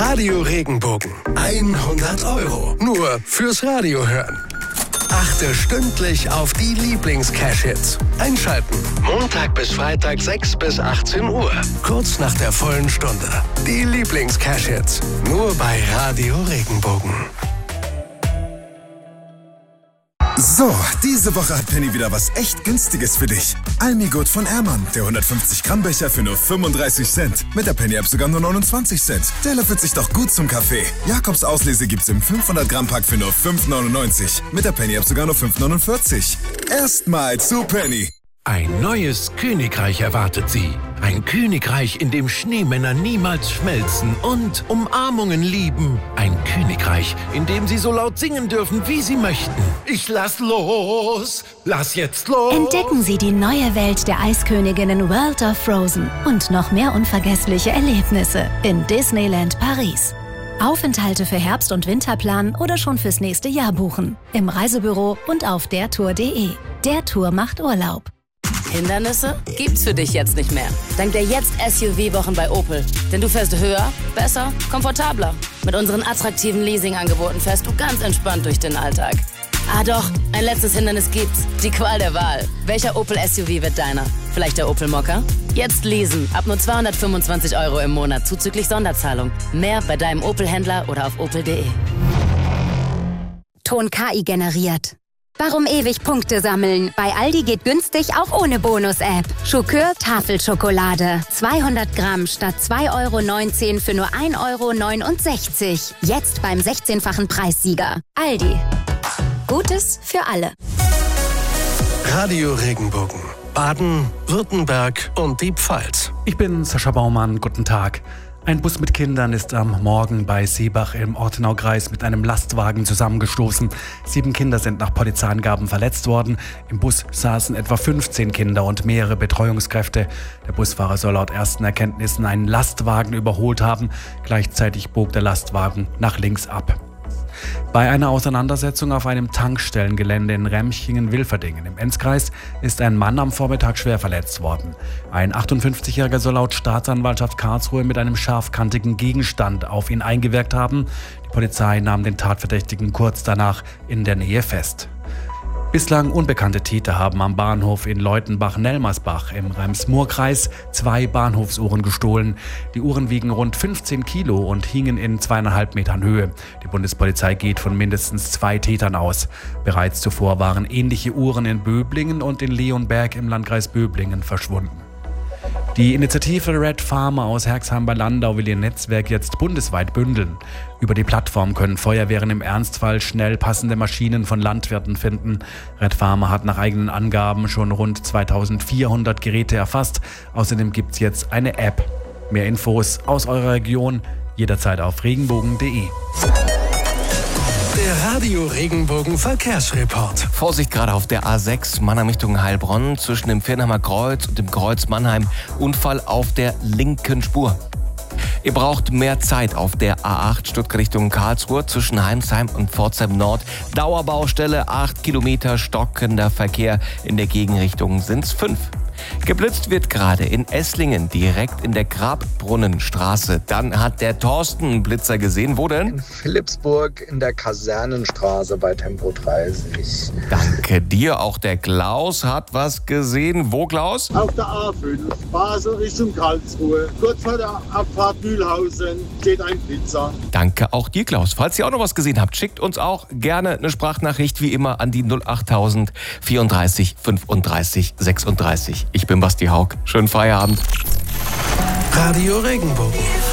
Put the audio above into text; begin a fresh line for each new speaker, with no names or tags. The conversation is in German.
Radio Regenbogen. 100 € nur fürs Radio hören. Achte stündlich auf die Lieblings-Cash-Hits. Einschalten. Montag bis Freitag 6 bis 18 Uhr. Kurz nach der vollen Stunde. Die Lieblings-Cash-Hits. Nur bei Radio Regenbogen.
So, diese Woche hat Penny wieder was echt Günstiges für dich. Almigurt von Ehrmann, der 150 Gramm Becher für nur 35 Cent. Mit der Penny-App sogar nur 29 Cent. Der löffelt sich doch gut zum Kaffee. Jakobs Auslese gibt's im 500 Gramm Pack für nur 5,99. Mit der Penny-App sogar nur 5,49. Erstmal zu Penny.
Ein neues Königreich erwartet Sie. Ein Königreich, in dem Schneemänner niemals schmelzen und Umarmungen lieben. Ein Königreich, in dem Sie so laut singen dürfen, wie Sie möchten. Ich lass los, lass jetzt los.
Entdecken Sie die neue Welt der Eisköniginnen World of Frozen und noch mehr unvergessliche Erlebnisse in Disneyland Paris. Aufenthalte für Herbst- und Winterplan oder schon fürs nächste Jahr buchen. Im Reisebüro und auf dertour.de. Der Tour macht Urlaub.
Hindernisse gibt's für dich jetzt nicht mehr. Dank der Jetzt-SUV-Wochen bei Opel. Denn du fährst höher, besser, komfortabler. Mit unseren attraktiven Leasing-Angeboten fährst du ganz entspannt durch den Alltag. Ah doch, ein letztes Hindernis gibt's. Die Qual der Wahl. Welcher Opel-SUV wird deiner? Vielleicht der Opel Mokka? Jetzt leasen. Ab nur 225 € im Monat zuzüglich Sonderzahlung. Mehr bei deinem Opel-Händler oder auf opel.de.
Ton KI generiert. Warum ewig Punkte sammeln? Bei Aldi geht günstig auch ohne Bonus-App. Schokör Tafelschokolade. 200 Gramm statt 2,19 € für nur 1,69 €. Jetzt beim 16-fachen Preissieger. Aldi. Gutes für alle.
Radio Regenbogen. Baden, Württemberg und die Pfalz.
Ich bin Sascha Baumann, guten Tag. Ein Bus mit Kindern ist am Morgen bei Seebach im Ortenaukreis mit einem Lastwagen zusammengestoßen. 7 Kinder sind nach Polizeiangaben verletzt worden. Im Bus saßen etwa 15 Kinder und mehrere Betreuungskräfte. Der Busfahrer soll laut ersten Erkenntnissen einen Lastwagen überholt haben. Gleichzeitig bog der Lastwagen nach links ab. Bei einer Auseinandersetzung auf einem Tankstellengelände in Remchingen-Wilferdingen im Enzkreis ist ein Mann am Vormittag schwer verletzt worden. Ein 58-Jähriger soll laut Staatsanwaltschaft Karlsruhe mit einem scharfkantigen Gegenstand auf ihn eingewirkt haben. Die Polizei nahm den Tatverdächtigen kurz danach in der Nähe fest. Bislang unbekannte Täter haben am Bahnhof in Leutenbach-Nelmersbach im Rems-Murr-Kreis 2 Bahnhofsuhren gestohlen. Die Uhren wiegen rund 15 Kilo und hingen in 2,5 Metern Höhe. Die Bundespolizei geht von mindestens 2 Tätern aus. Bereits zuvor waren ähnliche Uhren in Böblingen und in Leonberg im Landkreis Böblingen verschwunden. Die Initiative Red Farmer aus Herxheim bei Landau will ihr Netzwerk jetzt bundesweit bündeln. Über die Plattform können Feuerwehren im Ernstfall schnell passende Maschinen von Landwirten finden. Red Farmer hat nach eigenen Angaben schon rund 2400 Geräte erfasst. Außerdem gibt es jetzt eine App. Mehr Infos aus eurer Region jederzeit auf regenbogen.de.
Der Radio Regenbogen Verkehrsreport.
Vorsicht gerade auf der A6 Mannheim Richtung Heilbronn zwischen dem Viernheimer Kreuz und dem Kreuz Mannheim. Unfall auf der linken Spur. Ihr braucht mehr Zeit auf der A8 Stuttgart Richtung Karlsruhe zwischen Heimsheim und Pforzheim Nord. Dauerbaustelle, 8 Kilometer stockender Verkehr. In der Gegenrichtung sind's 5. Geblitzt wird gerade in Esslingen, direkt in der Grabbrunnenstraße. Dann hat der Thorsten einen Blitzer gesehen. Wo denn?
In Philippsburg in der Kasernenstraße bei Tempo 30.
Danke dir. Auch der Klaus hat was gesehen. Wo, Klaus?
Auf der A5, Basel Richtung Karlsruhe. Kurz vor der Abfahrt Mühlhausen steht ein Blitzer.
Danke auch dir, Klaus. Falls ihr auch noch was gesehen habt, schickt uns auch gerne eine Sprachnachricht, wie immer, an die 08000 34 35 36. Ich bin Basti Haug. Schönen Feierabend.
Radio Regenbogen.